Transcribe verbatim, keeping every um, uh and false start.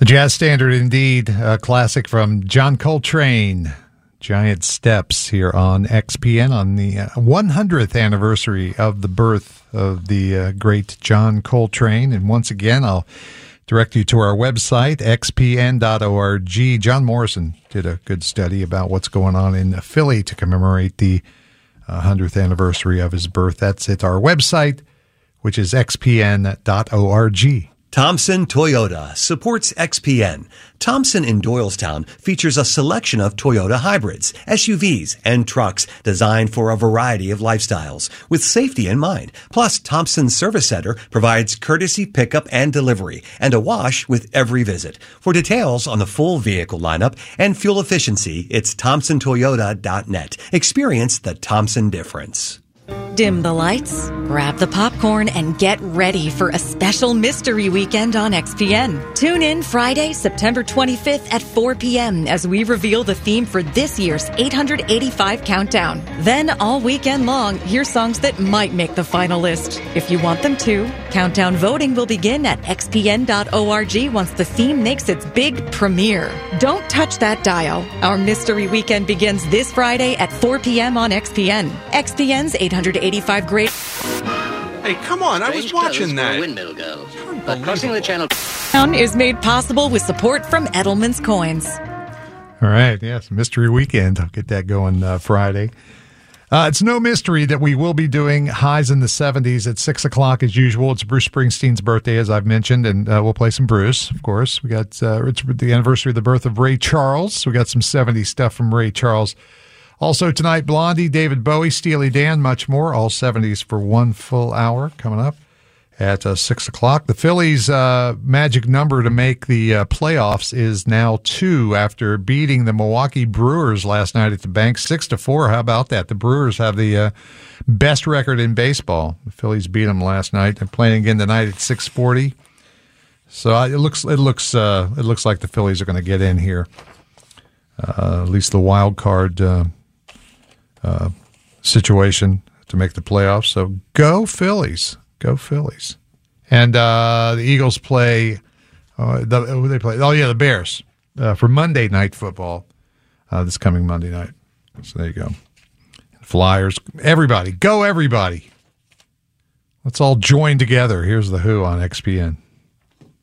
jazz standard indeed, a classic from John Coltrane, Giant Steps, here on X P N on the one hundredth anniversary of the birth of the uh, great John Coltrane. And once again, I'll direct you to our website, x p n dot org. John Morrison did a good study about what's going on in Philly to commemorate the uh, one hundredth anniversary of his birth. That's at our website, which is x p n dot org. Thompson Toyota supports X P N. Thompson in Doylestown features a selection of Toyota hybrids, S U Vs, and trucks designed for a variety of lifestyles with safety in mind. Plus, Thompson Service Center provides courtesy pickup and delivery and a wash with every visit. For details on the full vehicle lineup and fuel efficiency, it's thompson toyota dot net. Experience the Thompson difference. Dim the lights, grab the popcorn, and get ready for a special mystery weekend on X P N. Tune in Friday, September twenty-fifth at four p.m. as we reveal the theme for this year's eight hundred eighty-five Countdown. Then, all weekend long, hear songs that might make the final list. If you want them to, Countdown voting will begin at x p n dot org once the theme makes its big premiere. Don't touch that dial. Our mystery weekend begins this Friday at four p.m. on X P N. X P N's eight hundred eighty-five Great... Hey, come on, I was watching that. Windmill girl. But crossing the channel is made possible with support from Edelman's Coins. All right, yes, Mystery Weekend. I'll get that going uh, Friday. Uh, it's no mystery that we will be doing highs in the seventies at six o'clock as usual. It's Bruce Springsteen's birthday, as I've mentioned, and uh, we'll play some Bruce, of course. We got uh, it's the anniversary of the birth of Ray Charles, so we got some seventies stuff from Ray Charles. Also tonight, Blondie, David Bowie, Steely Dan, much more. All seventies for one full hour coming up at uh, six o'clock. The Phillies' uh, magic number to make the uh, playoffs is now two after beating the Milwaukee Brewers last night at the bank, six to four. How about that? The Brewers have the uh, best record in baseball. The Phillies beat them last night. They're playing again tonight at six forty. So uh, it looks it looks uh, it looks like the Phillies are going to get in here. Uh, at least the wild card Uh, Uh, situation to make the playoffs. So go Phillies. Go Phillies. And uh, the Eagles play, uh, the, who they play? Oh, yeah, the Bears uh, for Monday Night Football uh, this coming Monday night. So there you go. Flyers. Everybody. Go everybody. Let's all join together. Here's The Who on X P N.